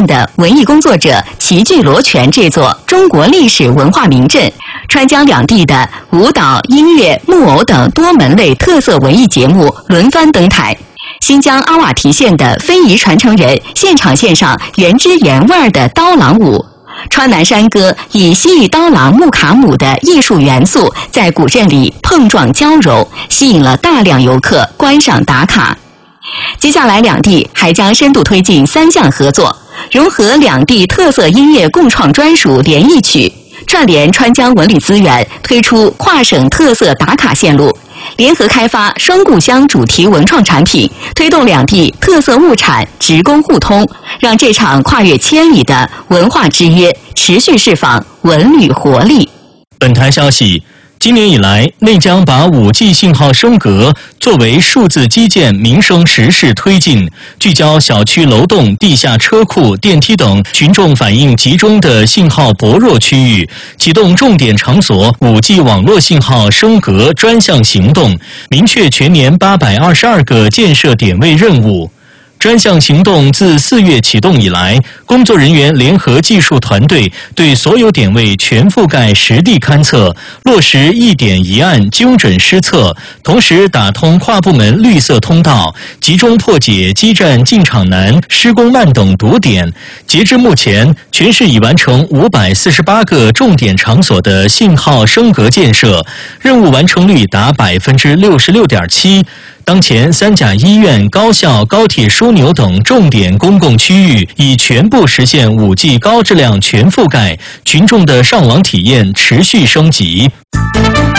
的文艺工作者齐聚罗泉这座中国历史文化名镇，川江两地的舞蹈、音乐、木偶等多门类特色文艺节目轮番登台。新疆阿瓦提县的非遗传承人现场献上原汁原味的刀郎舞。川南山歌以西域刀郎木卡姆的艺术元素在古镇里碰撞交融，吸引了大量游客观赏打卡。接下来两地还将深度推进三项合作，融合两地特色音乐共创专属联谊曲，串联川江文旅资源，推出跨省特色打卡线路，联合开发双故乡主题文创产品，推动两地特色物产职工互通，让这场跨越千里的文化之约持续释放文旅活力。 本台消息，今年以来，内江把 5G 信号升格作为数字基建民生实事推进，聚焦小区楼栋、地下车库、电梯等群众反映集中的信号薄弱区域，启动重点场所 5G 网络信号升格专项行动，明确全年822个建设点位任务。专项行动自4月启动以来，工作人员联合技术团队对所有点位全覆盖实地勘测，落实一点一案精准施测，同时打通跨部门绿色通道，集中破解基站进场难、施工慢等堵点。截至目前，全市已完成548个重点场所的信号升格建设，任务完成率达66.7%。当前3甲医院、高校、高铁枢纽等重点公共区域已全部实现 5G 高质量全覆盖，群众的上网体验持续升级。